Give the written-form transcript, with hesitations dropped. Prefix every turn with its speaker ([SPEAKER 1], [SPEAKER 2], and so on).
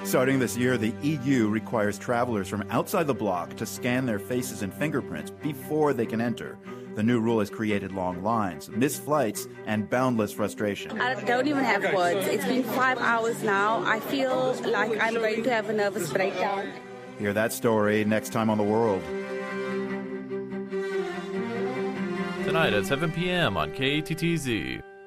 [SPEAKER 1] Starting this year, the EU requires travelers from outside the bloc to scan their faces and fingerprints before they can enter. The new rule has created long lines, missed flights, and boundless frustration.
[SPEAKER 2] I don't even have words. It's been 5 hours now. I feel like I'm going to have a nervous breakdown.
[SPEAKER 1] Hear that story next time on The World.
[SPEAKER 3] Tonight at 7 p.m. on KATTZ.